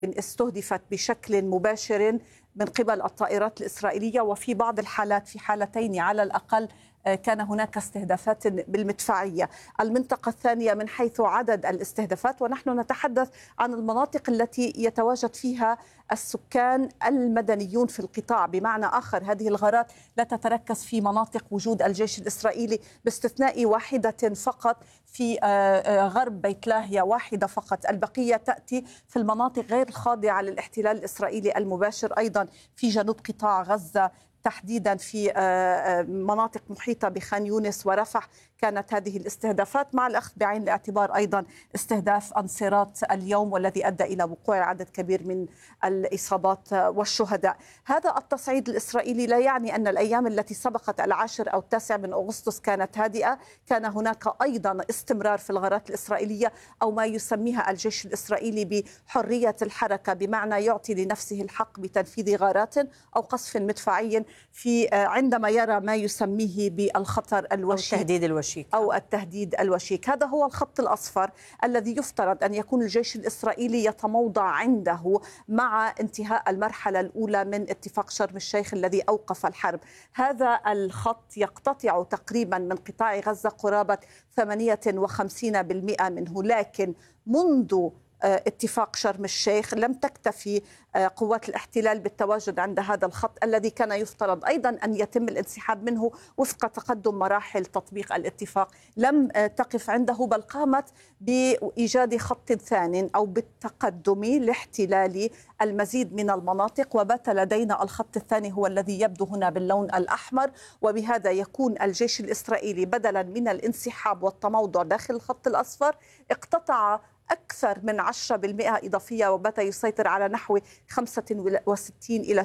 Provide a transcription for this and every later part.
استهدفت بشكل مباشر من قبل الطائرات الإسرائيلية، وفي بعض الحالات، في حالتين على الأقل، كان هناك استهدافات بالمدفعية. المنطقة الثانية من حيث عدد الاستهدافات، ونحن نتحدث عن المناطق التي يتواجد فيها السكان المدنيون في القطاع. بمعنى آخر، هذه الغارات لا تتركز في مناطق وجود الجيش الإسرائيلي باستثناء واحدة فقط في غرب بيت لاهيا، واحدة فقط. البقية تأتي في المناطق غير الخاضعة للاحتلال الإسرائيلي المباشر، أيضا في جنوب قطاع غزة، تحديدا في مناطق محيطة بخان يونس ورفح. كانت هذه الاستهدافات، مع الأخذ بعين الاعتبار أيضا استهداف أنصيرات اليوم، والذي أدى إلى وقوع عدد كبير من الإصابات والشهداء. هذا التصعيد الإسرائيلي لا يعني أن الأيام التي سبقت 10 أو 9 من أغسطس كانت هادئة. كان هناك أيضا استمرار في الغارات الإسرائيلية، أو ما يسميها الجيش الإسرائيلي بحرية الحركة، بمعنى يعطي لنفسه الحق بتنفيذ غارات أو قصف مدفعي في عندما يرى ما يسميه بالخطر الوشيك أو التهديد الوشيك. هذا هو الخط الأصفر الذي يفترض أن يكون الجيش الإسرائيلي يتموضع عنده مع انتهاء المرحلة الأولى من اتفاق شرم الشيخ الذي أوقف الحرب. هذا الخط يقتطع تقريبا من قطاع غزة قرابة 58% منه، لكن منذ اتفاق شرم الشيخ لم تكتفي قوات الاحتلال بالتواجد عند هذا الخط الذي كان يفترض أيضا أن يتم الانسحاب منه وفق تقدم مراحل تطبيق الاتفاق. لم تقف عنده، بل قامت بإيجاد خط ثاني أو بالتقدم لاحتلال المزيد من المناطق، وبات لدينا الخط الثاني هو الذي يبدو هنا باللون الأحمر. وبهذا يكون الجيش الإسرائيلي بدلا من الانسحاب والتموضع داخل الخط الأصفر اقتطع أكثر من 10% إضافية، وبات يسيطر على نحو 65 إلى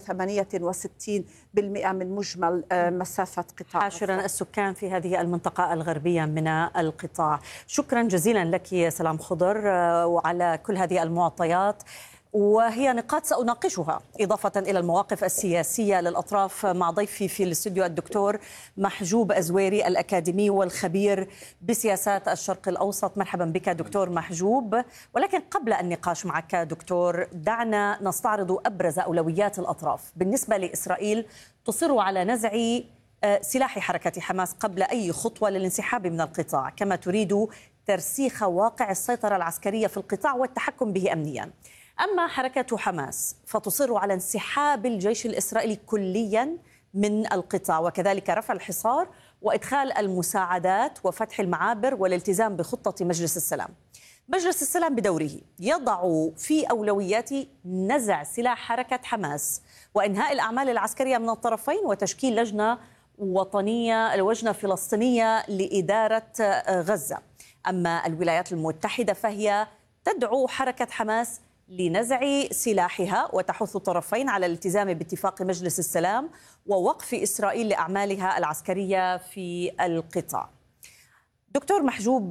68% من مجمل مسافة قطاع. حاشرا السكان في هذه المنطقة الغربية من القطاع. شكرا جزيلا لك سلام خضر وعلى كل هذه المعطيات، وهي نقاط سأناقشها إضافة إلى المواقف السياسية للأطراف مع ضيفي في الاستوديو الدكتور محجوب أزويري، الأكاديمي والخبير بسياسات الشرق الأوسط. مرحبا بك دكتور محجوب. ولكن قبل النقاش معك دكتور، دعنا نستعرض أبرز أولويات الأطراف. بالنسبة لإسرائيل تصر على نزع سلاح حركة حماس قبل أي خطوة للانسحاب من القطاع، كما تريد ترسيخ واقع السيطرة العسكرية في القطاع والتحكم به أمنيا. أما حركة حماس فتصر على انسحاب الجيش الإسرائيلي كليا من القطاع، وكذلك رفع الحصار وإدخال المساعدات وفتح المعابر والالتزام بخطة مجلس السلام. مجلس السلام بدوره يضع في أولويات نزع سلاح حركة حماس وإنهاء الأعمال العسكرية من الطرفين وتشكيل لجنة وطنية، لجنة فلسطينية لإدارة غزة. أما الولايات المتحدة فهي تدعو حركة حماس لنزع سلاحها وتحث الطرفين على الالتزام باتفاق مجلس السلام ووقف إسرائيل لأعمالها العسكرية في القطاع. دكتور محجوب،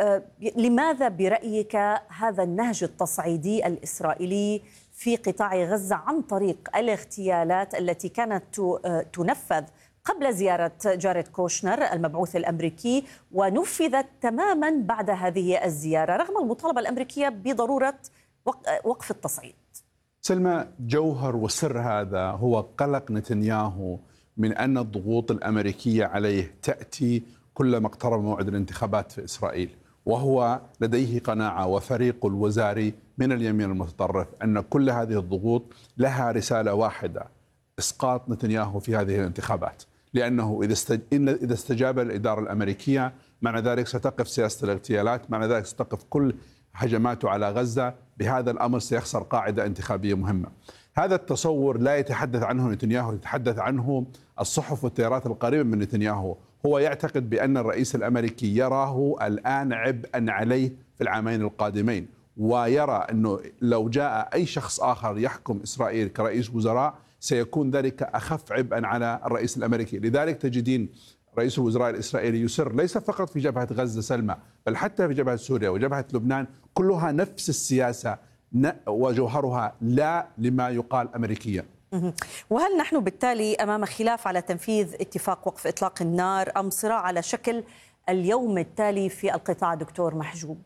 لماذا برأيك هذا النهج التصعيدي الإسرائيلي في قطاع غزة عن طريق الاغتيالات التي كانت تنفذ قبل زيارة جاريد كوشنر المبعوث الأمريكي ونفذت تماما بعد هذه الزيارة رغم المطالبة الأمريكية بضرورة وقف التصعيد؟ سلمى، جوهر وسر هذا هو قلق نتنياهو من أن الضغوط الأمريكية عليه تأتي كلما اقترب موعد الانتخابات في إسرائيل، وهو لديه قناعة وفريق الوزاري من اليمين المتطرف أن كل هذه الضغوط لها رسالة واحدة: إسقاط نتنياهو في هذه الانتخابات. لأنه إذا استجاب الإدارة الأمريكية معنى ذلك ستقف سياسة الاغتيالات، معنى ذلك ستقف كل هجماته على غزة. بهذا الأمر سيخسر قاعدة انتخابية مهمة. هذا التصور لا يتحدث عنه نتنياهو، يتحدث عنه الصحف والتيارات القريبة من نتنياهو. هو يعتقد بأن الرئيس الأمريكي يراه الآن عبئا عليه في العامين القادمين، ويرى أنه لو جاء أي شخص آخر يحكم إسرائيل كرئيس وزراء سيكون ذلك أخف عبئا على الرئيس الأمريكي. لذلك تجدين رئيس الوزراء الإسرائيلي يسر ليس فقط في جبهة غزة سلمى، بل حتى في جبهة سوريا وجبهة لبنان، كلها نفس السياسة وجوهرها لا لما يقال أمريكيا. وهل نحن بالتالي أمام خلاف على تنفيذ اتفاق وقف إطلاق النار أم صراع على شكل اليوم التالي في القطاع دكتور محجوب؟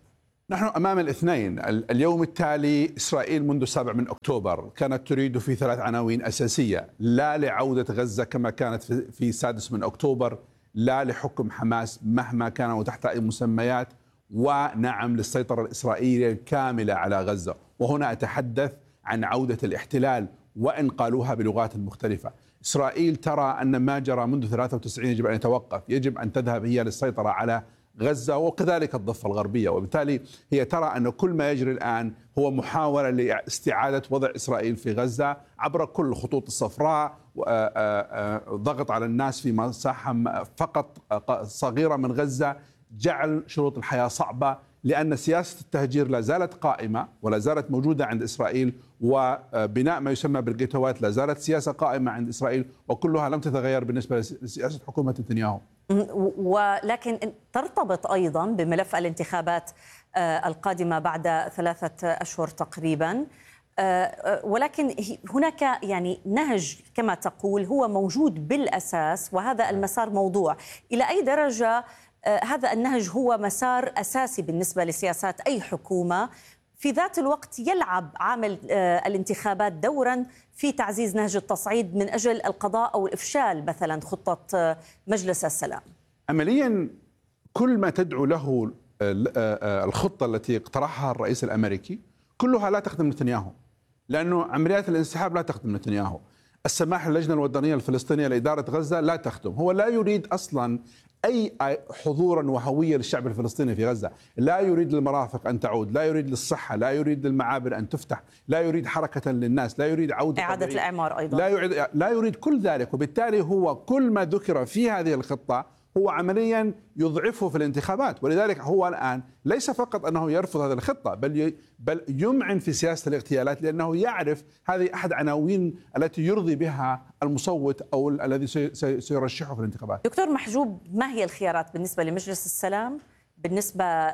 نحن أمام الاثنين. اليوم التالي إسرائيل منذ 7 من أكتوبر كانت تريد في 3 عناوين أساسية: لا لعودة غزة كما كانت في 6 من أكتوبر، لا لحكم حماس مهما كانوا تحت أي مسميات، ونعم للسيطرة الإسرائيلية الكاملة على غزة. وهنا أتحدث عن عودة الاحتلال وإن قالوها بلغات مختلفة. إسرائيل ترى أن ما جرى منذ 93 يجب أن يتوقف، يجب أن تذهب هي للسيطرة على غزة وكذلك الضفة الغربية، وبالتالي هي ترى أن كل ما يجري الآن هو محاولة لاستعادة وضع إسرائيل في غزة عبر كل الخطوط الصفراء، ضغط على الناس في مساحة فقط صغيرة من غزة، جعل شروط الحياة صعبة، لأن سياسة التهجير لا زالت قائمة ولا زالت موجودة عند إسرائيل، وبناء ما يسمى بالجيتوات لا زالت سياسة قائمة عند إسرائيل، وكلها لم تتغير بالنسبة لسياسة حكومة نتنياهو. ولكن ترتبط أيضا بملف الانتخابات القادمة بعد 3 أشهر تقريبا، ولكن هناك يعني نهج كما تقول هو موجود بالأساس، وهذا المسار موضوع. إلى أي درجة هذا النهج هو مسار أساسي بالنسبة لسياسات أي حكومة، في ذات الوقت يلعب عامل الانتخابات دورا في تعزيز نهج التصعيد من أجل القضاء أو إفشال مثلا خطة مجلس السلام؟ عمليا كل ما تدعو له الخطة التي اقترحها الرئيس الأمريكي كلها لا تخدم نتنياهو، لأنه عمليات الانسحاب لا تخدم نتنياهو، السماح للجنة الوطنية الفلسطينية لإدارة غزة لا تخدم، هو لا يريد أصلا أي حضورا وهوية للشعب الفلسطيني في غزة، لا يريد للمرافق أن تعود، لا يريد للصحة، لا يريد للمعابر أن تفتح، لا يريد حركة للناس، لا يريد عودة إعادة الإعمار أيضا، لا يريد كل ذلك. وبالتالي هو كل ما ذكر في هذه الخطة هو عمليا يضعفه في الانتخابات، ولذلك هو الآن ليس فقط أنه يرفض هذه الخطة بل يمعن في سياسة الاغتيالات، لأنه يعرف هذه أحد عناوين التي يرضي بها المصوت أو الذي سيرشحه في الانتخابات. دكتور محجوب، ما هي الخيارات بالنسبة لمجلس السلام، بالنسبة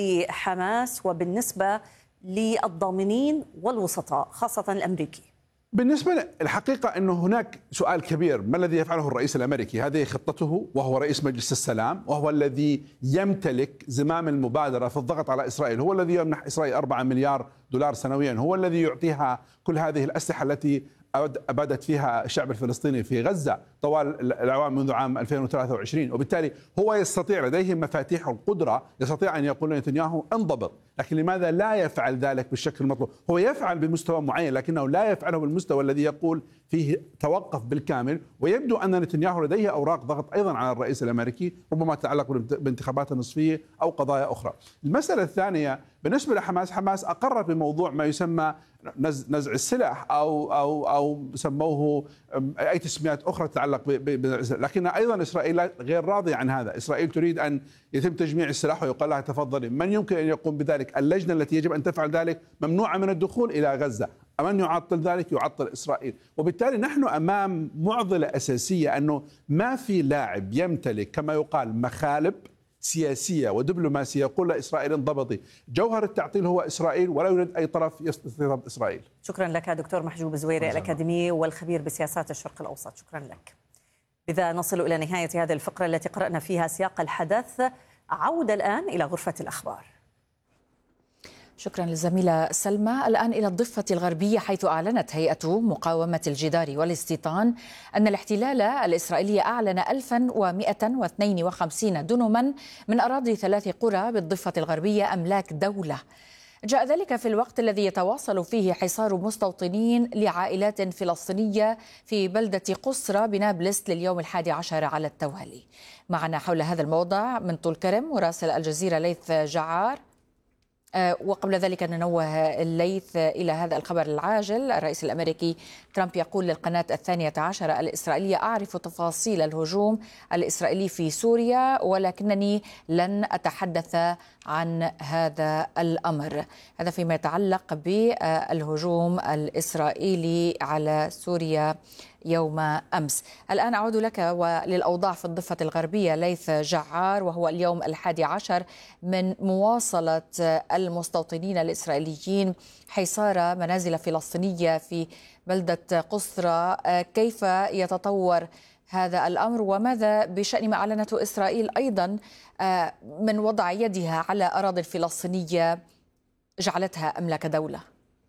لحماس، وبالنسبة للضامنين والوسطاء خاصة الأمريكي؟ بالنسبة الحقيقة أنه هناك سؤال كبير: ما الذي يفعله الرئيس الأمريكي؟ هذه خطته، وهو رئيس مجلس السلام، وهو الذي يمتلك زمام المبادرة في الضغط على إسرائيل، هو الذي يمنح إسرائيل 4 مليار دولار سنويا، هو الذي يعطيها كل هذه الأسلحة التي أبادت فيها الشعب الفلسطيني في غزة طوال الأعوام منذ عام 2023، وبالتالي هو يستطيع، لديه مفاتيح القدرة، يستطيع أن يقول لنتنياهو انضبط، لكن لماذا لا يفعل ذلك بالشكل المطلوب؟ هو يفعل بمستوى معين لكنه لا يفعله بالمستوى الذي يقول فيه توقف بالكامل. ويبدو أن نتنياهو لديه أوراق ضغط أيضا على الرئيس الأمريكي، ربما تتعلق بانتخابات النصفية أو قضايا أخرى. المسألة الثانية بالنسبة لحماس، حماس أقر بموضوع ما يسمى نزع السلاح أو سموه أي تسميات أخرى تتعلق لكن أيضا إسرائيل غير راضية عن هذا. إسرائيل تريد أن يتم تجميع السلاح ويقال لها تفضلي. من يمكن أن يقوم بذلك؟ اللجنة التي يجب أن تفعل ذلك ممنوعة من الدخول إلى غزة. من يعطل ذلك؟ يعطل إسرائيل. وبالتالي نحن أمام معضلة أساسية، أنه ما في لاعب يمتلك كما يقال مخالب سياسية ودبلوماسية يقول لإسرائيل انضبطي. جوهر التعطيل هو إسرائيل، ولا يريد أي طرف يستضرب إسرائيل. شكرا لك دكتور محجوب الزويري، الأكاديمي والخبير بسياسات الشرق الأوسط، شكرا لك. بذا نصل إلى نهاية هذه الفقرة التي قرأنا فيها سياق الحدث. عودة الآن إلى غرفة الأخبار. شكرا للزميلة سلمى. الآن إلى الضفة الغربية، حيث أعلنت هيئة مقاومة الجدار والاستيطان أن الاحتلال الإسرائيلي أعلن 1152 دنما من أراضي 3 قرى بالضفة الغربية أملاك دولة. جاء ذلك في الوقت الذي يتواصل فيه حصار مستوطنين لعائلات فلسطينية في بلدة قصرى بنابلس لليوم 11 على التوالي. معنا حول هذا الموضوع من طول كرم مراسل الجزيرة ليث جعار. وقبل ذلك ننوه الليث إلى هذا الخبر العاجل. الرئيس الأمريكي ترامب يقول للقناة 12 الإسرائيلية: أعرف تفاصيل الهجوم الإسرائيلي في سوريا ولكنني لن أتحدث عن هذا الأمر. هذا فيما يتعلق بالهجوم الإسرائيلي على سوريا يوم أمس. الآن أعود لك وللأوضاع في الضفة الغربية ليث جعار، وهو اليوم 11 من مواصلة المستوطنين الإسرائيليين حصار منازل فلسطينية في بلدة قصرى. كيف يتطور هذا الأمر، وماذا بشأن ما أعلنته إسرائيل أيضا من وضع يدها على أراضي الفلسطينية جعلتها أملاك دولة؟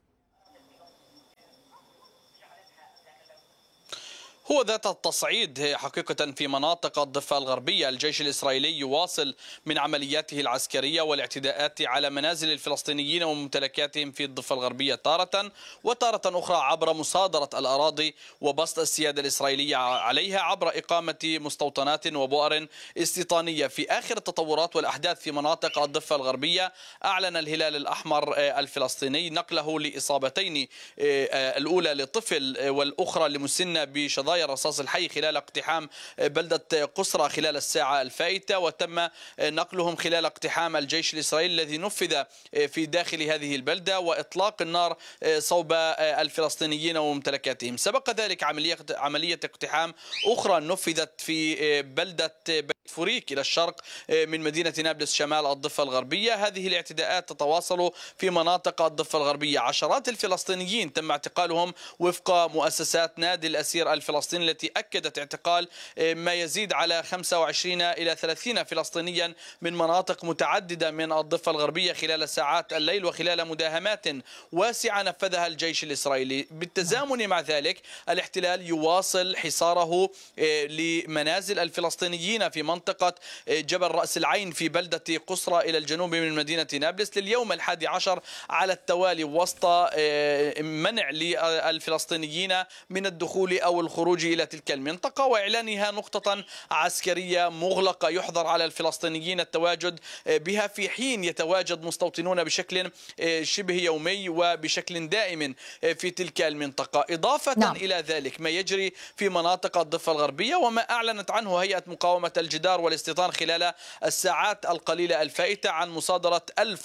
هو ذات التصعيد حقيقة في مناطق الضفة الغربية. الجيش الإسرائيلي يواصل من عملياته العسكرية والاعتداءات على منازل الفلسطينيين وممتلكاتهم في الضفة الغربية تارة، وتارة أخرى عبر مصادرة الأراضي وبسط السيادة الإسرائيلية عليها عبر إقامة مستوطنات وبؤر استيطانية. في آخر التطورات والأحداث في مناطق الضفة الغربية، أعلن الهلال الأحمر الفلسطيني نقله لإصابتين، الأولى لطفل والأخرى لمسنة بشظايا الرصاص الحي خلال اقتحام بلدة قصرى خلال الساعة الفائتة، وتم نقلهم خلال اقتحام الجيش الإسرائيلي الذي نفذ في داخل هذه البلدة وإطلاق النار صوب الفلسطينيين وممتلكاتهم. سبق ذلك عملية اقتحام أخرى نفذت في بلدة بيت فوريك إلى الشرق من مدينة نابلس شمال الضفة الغربية. هذه الاعتداءات تتواصل في مناطق الضفة الغربية. عشرات الفلسطينيين تم اعتقالهم وفق مؤسسات نادي الأسير الفلسطيني التي أكدت اعتقال ما يزيد على 25 إلى 30 فلسطينيا من مناطق متعددة من الضفة الغربية خلال ساعات الليل وخلال مداهمات واسعة نفذها الجيش الإسرائيلي. بالتزامن مع ذلك الاحتلال يواصل حصاره لمنازل الفلسطينيين في منطقة جبل رأس العين في بلدة قصرى إلى الجنوب من مدينة نابلس لليوم 11 على التوالي، وسط منع للفلسطينيين من الدخول أو الخروج إلى تلك المنطقة وإعلانها نقطة عسكرية مغلقة يحظر على الفلسطينيين التواجد بها في حين يتواجد مستوطنون بشكل شبه يومي وبشكل دائم في تلك المنطقة. إضافة إلى ذلك ما يجري في مناطق الضفة الغربية وما أعلنت عنه هيئة مقاومة الجدار والاستيطان خلال الساعات القليلة الفائتة عن مصادرة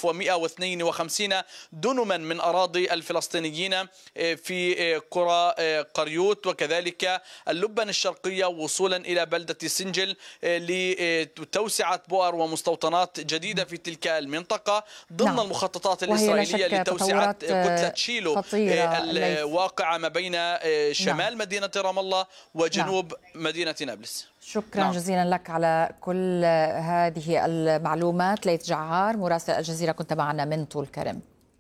1152 دنما من أراضي الفلسطينيين في قرى قريوت وكذلك اللبن الشرقية وصولا إلى بلدة سنجل لتوسعة بؤر ومستوطنات جديدة في تلك المنطقة ضمن المخططات الإسرائيلية لتوسعة كتلة شيلو الواقعة ما بين شمال مدينة رام الله وجنوب مدينة نابلس. شكرا جزيلا لك على كل هذه المعلومات. ليث جعار مراسل الجزيرة كنت معنا من طول كرم.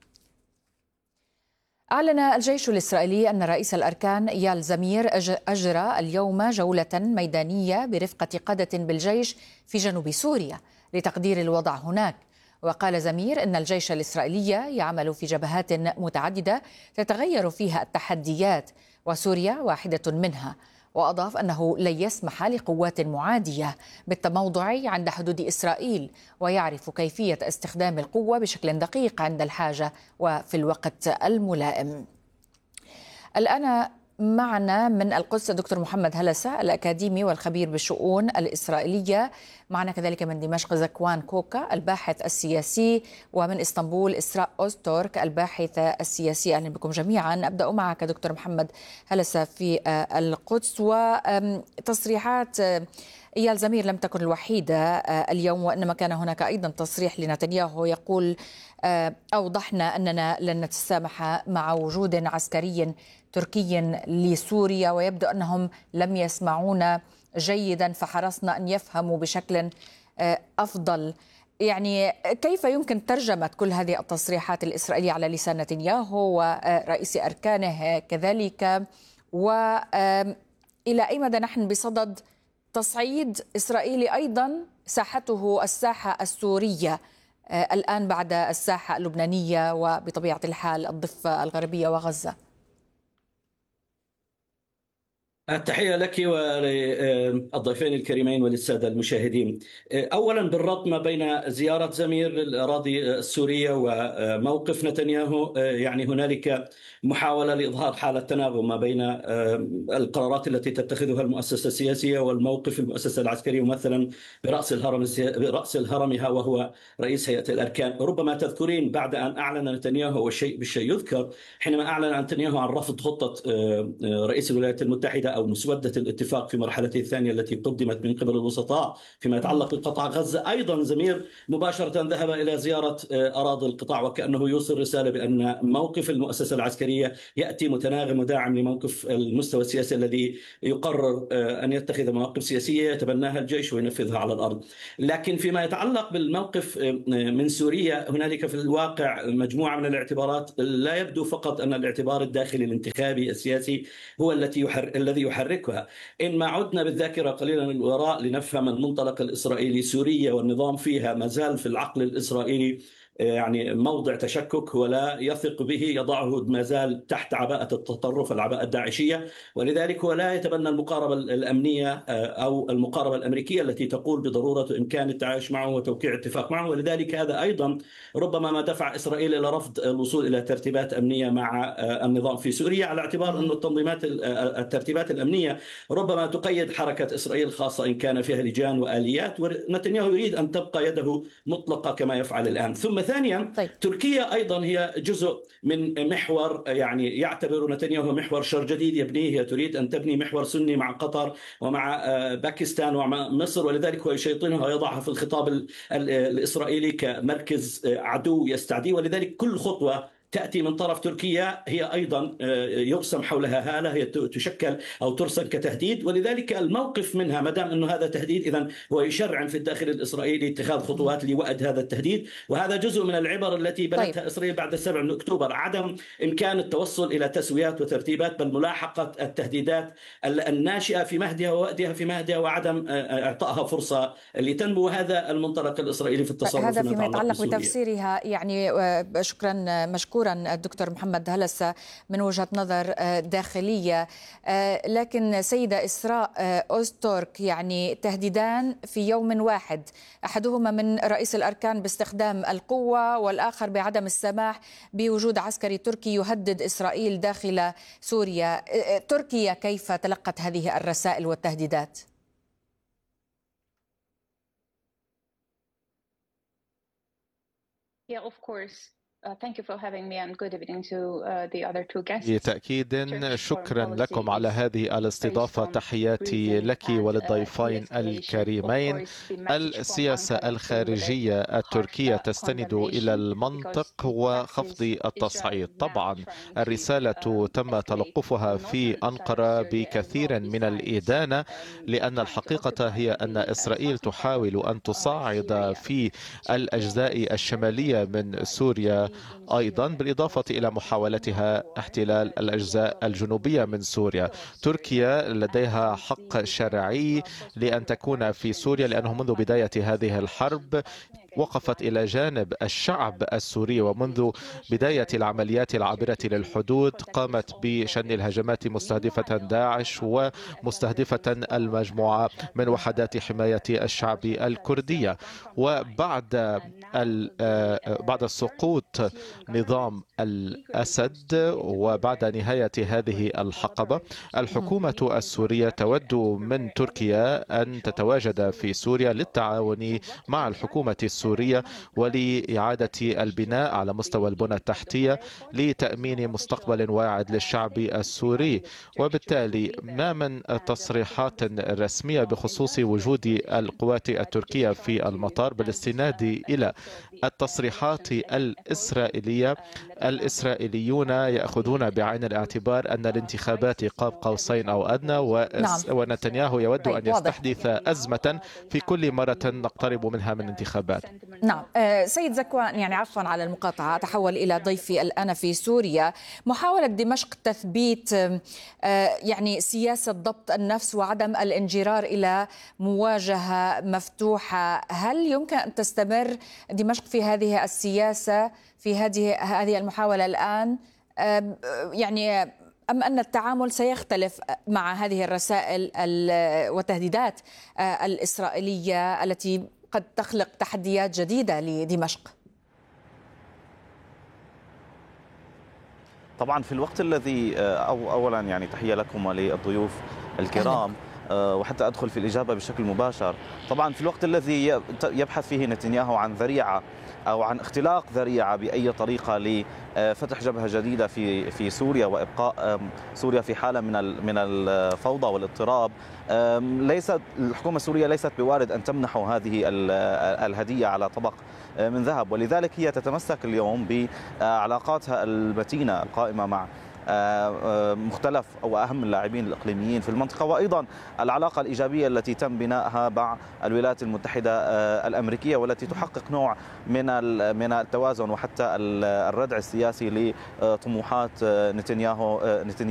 أعلن الجيش الإسرائيلي أن رئيس الأركان إيال زمير أجرى اليوم جولة ميدانية برفقة قادة بالجيش في جنوب سوريا لتقدير الوضع هناك. وقال زمير أن الجيش الإسرائيلي يعمل في جبهات متعددة تتغير فيها التحديات وسوريا واحدة منها. وأضاف أنه لن يسمح لقوات معادية بالتموضع عند حدود إسرائيل ويعرف كيفية استخدام القوة بشكل دقيق عند الحاجة وفي الوقت الملائم. الآن معنا من القدس الدكتور محمد هلسة الأكاديمي والخبير بالشؤون الإسرائيلية. معنا كذلك من دمشق زكوان كوكا الباحث السياسي، ومن إسطنبول إسراء أوزتورك الباحثة السياسية. أهلا بكم جميعا. أبدأ معك دكتور محمد هلسة في القدس. وتصريحات إيال زمير لم تكن الوحيدة اليوم، وإنما كان هناك أيضا تصريح لنتنياهو يقول أوضحنا أننا لن نتسامح مع وجود عسكري تركي لسوريا، ويبدو أنهم لم يسمعونا جيدا فحرصنا أن يفهموا بشكل أفضل. يعني كيف يمكن ترجمة كل هذه التصريحات الإسرائيلية على لسان نتنياهو ورئيس أركانه كذلك، وإلى أي مدى نحن بصدد تصعيد إسرائيلي أيضا ساحته الساحة السورية الآن بعد الساحة اللبنانية وبطبيعة الحال الضفة الغربية وغزة؟ التحية لك وللضيفين الكريمين وللسادة المشاهدين. أولا بالربط ما بين زيارة زمير للأراضي السورية وموقف نتنياهو، يعني هنالك محاولة لإظهار حالة تناغم ما بين القرارات التي تتخذها المؤسسة السياسية والموقف المؤسسة العسكرية ممثلا برأس الهرمها وهو رئيس هيئة الأركان. ربما تذكرين بعد أن أعلن نتنياهو، والشيء بالشيء يذكر حينما أعلن نتنياهو عن رفض خطة رئيس الولايات المتحدة أو مسودة الاتفاق في مرحلته الثانية التي قدمت من قبل الوسطاء فيما يتعلق بقطاع غزة. أيضا زمير مباشرة ذهب إلى زيارة أراضي القطاع، وكأنه يوصل رسالة بأن موقف المؤسسة العسكرية يأتي متناغم وداعم لموقف المستوى السياسي الذي يقرر أن يتخذ مواقف سياسية يتبناها الجيش وينفذها على الأرض. لكن فيما يتعلق بالموقف من سوريا هنالك في الواقع مجموعة من الاعتبارات. لا يبدو فقط أن الاعتبار الداخلي الانتخابي السياسي هو الذي يحركها. إن ما عدنا بالذاكرة قليلا للوراء لنفهم المنطلق الإسرائيلي، سوريا والنظام فيها ما زال في العقل الإسرائيلي يعني موضع تشكك ولا يثق به، يضعه ما زال تحت عباءة التطرف، العباءة الداعشية، ولذلك هو لا يتبنى المقاربة الأمنية أو المقاربة الأمريكية التي تقول بضرورة إمكان التعايش معه وتوقيع اتفاق معه. ولذلك هذا أيضا ربما ما دفع إسرائيل إلى رفض الوصول إلى ترتيبات أمنية مع النظام في سوريا، على اعتبار أن الترتيبات الأمنية ربما تقيد حركة إسرائيل، خاصة إن كان فيها لجان وآليات، ونتنياهو يريد أن تبقى يده مطلقة كما يفعل الآن. ثم ثانيا تركيا أيضا هي جزء من محور يعني يعتبر نتنياهو محور شر جديد يبنيه. هي تريد أن تبني محور سني مع قطر ومع باكستان ومع مصر، ولذلك هو يشيطنها ويضعها في الخطاب الإسرائيلي كمركز عدو يستعديه. ولذلك كل خطوة تأتي من طرف تركيا هي أيضا يرسم حولها هالة، هي تشكل أو ترسم كتهديد. ولذلك الموقف منها ما دام أنه هذا تهديد، إذن هو يشرعن في الداخل الإسرائيلي اتخاذ خطوات لوأد هذا التهديد. وهذا جزء من العبر التي بنتها إسرائيل بعد 7 أكتوبر، عدم إمكان التوصل إلى تسويات وترتيبات، بل ملاحقة التهديدات الناشئة في مهدها ووأدها في مهدها، وعدم إعطائها فرصة لتنمو. هذا المنطلق الإسرائيلي في التصرف هذا فيما يتعلق بتفسيرها. يعني شكرا مشكورا الدكتور محمد هلسة من وجهة نظر داخلية. لكن سيدة إسراء أوزتورك، يعني تهديدان في يوم واحد، أحدهما من رئيس الأركان باستخدام القوة، والآخر بعدم السماح بوجود عسكري تركي يهدد إسرائيل داخل سوريا. تركيا كيف تلقت هذه الرسائل والتهديدات؟ Yeah, of course. Thank you for having me and good evening to the other two guests. بتأكيد شكرا لكم على هذه الاستضافة. تحياتي لك وللضيفين الكريمين. السياسة الخارجية التركية تستند إلى المنطق وخفض التصعيد. طبعا الرسالة تم تلقفها في أنقرة بكثير من الإدانة، لأن الحقيقة هي أن إسرائيل تحاول أن تصعد في الأجزاء الشمالية من سوريا أيضا، بالإضافة إلى محاولتها احتلال الأجزاء الجنوبية من سوريا. تركيا لديها حق شرعي لأن تكون في سوريا، لأنه منذ بداية هذه الحرب وقفت إلى جانب الشعب السوري، ومنذ بداية العمليات العابرة للحدود قامت بشن الهجمات مستهدفة داعش ومستهدفة المجموعة من وحدات حماية الشعب الكردية. وبعد سقوط نظام الأسد وبعد نهاية هذه الحقبة، الحكومة السورية تود من تركيا أن تتواجد في سوريا للتعاون مع الحكومة السورية ولإعادة البناء على مستوى البنى التحتية لتأمين مستقبل واعد للشعب السوري. وبالتالي ما من تصريحات رسمية بخصوص وجود القوات التركية في المطار بالاستناد إلى التصريحات الإسرائيلية. الإسرائيليون يأخذون بعين الاعتبار أن الانتخابات قاب قوسين أو أدنى، ونتنياهو يود أن يستحدث أزمة في كل مرة نقترب منها من انتخابات. نعم سيد زكوان، يعني عفوا على المقاطعة، أتحول إلى ضيفي الآن في سوريا. محاولة دمشق تثبيت يعني سياسة ضبط النفس وعدم الانجرار إلى مواجهة مفتوحة، هل يمكن أن تستمر دمشق في هذه السياسة في هذه المحاولة الآن، يعني أم أن التعامل سيختلف مع هذه الرسائل والتهديدات الإسرائيلية التي قد تخلق تحديات جديدة لدمشق؟ طبعا في الوقت الذي أولا يعني تحية لكم وللضيوف الكرام. وحتى أدخل في الإجابة بشكل مباشر. طبعا في الوقت الذي يبحث فيه نتنياهو عن ذريعة أو عن اختلاق ذريعة بأي طريقة لفتح جبهة جديدة في سوريا وإبقاء سوريا في حالة من الفوضى والاضطراب، الحكومة السورية ليست بوارد أن تمنحه هذه الهدية على طبق من ذهب، ولذلك هي تتمسك اليوم بعلاقاتها المتينة القائمة مع مختلف أو أهم اللاعبين الإقليميين في المنطقة، وأيضا العلاقة الإيجابية التي تم بنائها مع الولايات المتحدة الأمريكية، والتي تحقق نوع من التوازن وحتى الردع السياسي لطموحات نتنياهو